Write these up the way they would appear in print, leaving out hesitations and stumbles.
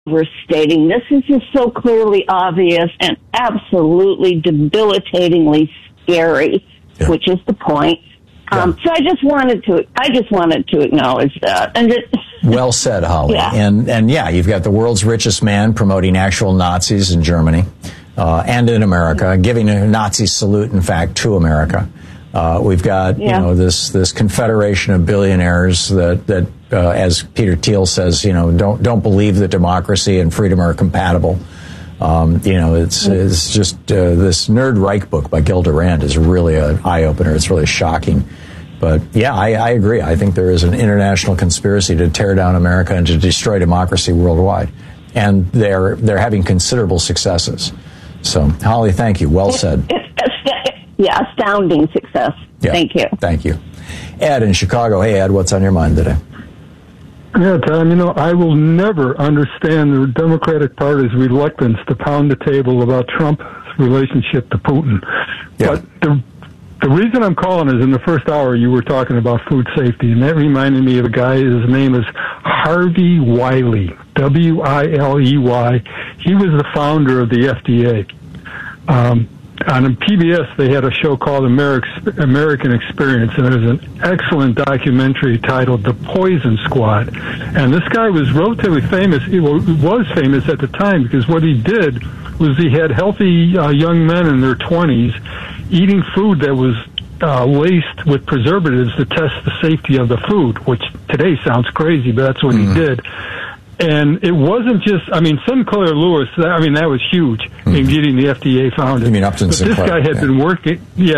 overstating. This is just so clearly obvious and absolutely debilitatingly scary, which is the point. So I just wanted to acknowledge that. And well said, Holly. Yeah. And you've got the world's richest man promoting actual Nazis in Germany and in America, giving a Nazi salute, in fact, to America. We've got this confederation of billionaires that as Peter Thiel says, don't believe that democracy and freedom are compatible. It's just this Nerd Reich book by Gil Durand is really an eye-opener. It's really shocking. But, I agree. I think there is an international conspiracy to tear down America and to destroy democracy worldwide. And they're having considerable successes. So, Holly, thank you. Well said. Astounding success. Yeah, thank you. Thank you. Ed in Chicago. Hey, Ed, what's on your mind today? Yeah, Tom, I will never understand the Democratic Party's reluctance to pound the table about Trump's relationship to Putin. Yeah. But the reason I'm calling is in the first hour you were talking about food safety, and that reminded me of a guy, his name is Harvey Wiley, W-I-L-E-Y. He was the founder of the FDA. On PBS, they had a show called American Experience, and it was an excellent documentary titled The Poison Squad. And this guy was relatively famous. He was famous at the time because what he did was he had healthy young men in their 20s eating food that was laced with preservatives to test the safety of the food, which today sounds crazy, but that's what he did. And it wasn't just, Sinclair Lewis, that was huge in getting the FDA founded. You mean Upton Sinclair? This guy had been working,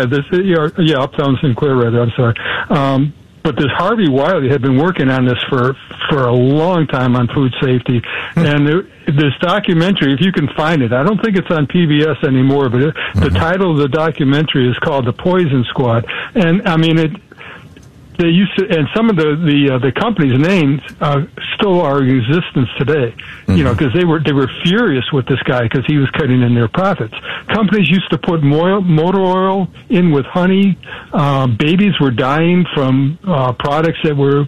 Upton Sinclair, rather, I'm sorry. But this Harvey Wiley had been working on this for a long time on food safety. And this documentary, if you can find it, I don't think it's on PBS anymore, but the title of the documentary is called The Poison Squad. And, they used to, and some of the company's names still are in existence today. Because they were furious with this guy because he was cutting in their profits. Companies used to put motor oil in with honey. Babies were dying from products that were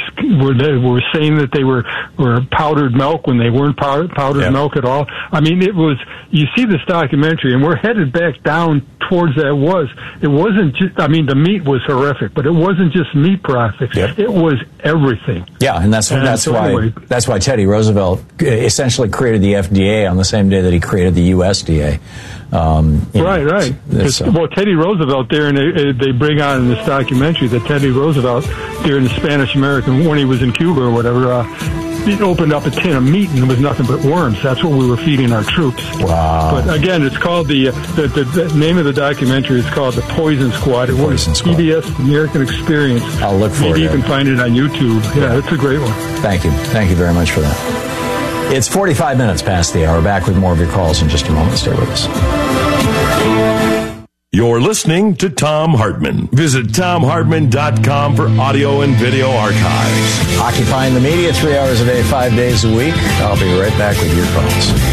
saying that they were powdered milk when they weren't powdered milk at all. It was. You see this documentary, and we're headed back down towards that. It wasn't just. The meat was horrific, but it wasn't just meat products. Yep. It was everything. Yeah, and that's why Teddy Roosevelt essentially created the FDA on the same day that he created the USDA. Right. Well, Teddy Roosevelt there, and they bring on in this documentary that Teddy Roosevelt during the Spanish-American, when he was in Cuba or whatever, he opened up a tin of meat and it was nothing but worms. That's what we were feeding our troops. Wow. But again, it's called the name of the documentary is called The Poison Squad. It was PBS American Experience. I'll look for it. Maybe you can find it on YouTube. Yeah, it's a great one. Thank you. Thank you very much for that. It's 45 minutes past the hour. Back with more of your calls in just a moment. Stay with us. You're listening to Thom Hartmann. Visit ThomHartmann.com for audio and video archives. Occupying the media 3 hours a day, 5 days a week. I'll be right back with your calls.